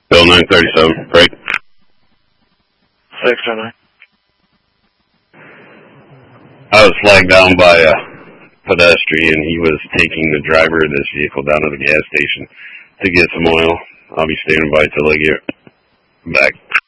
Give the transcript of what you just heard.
Bill 937, right? 609. I was flagged down by a pedestrian. He was taking the driver of this vehicle down to the gas station to get some oil. I'll be standing by till I get back.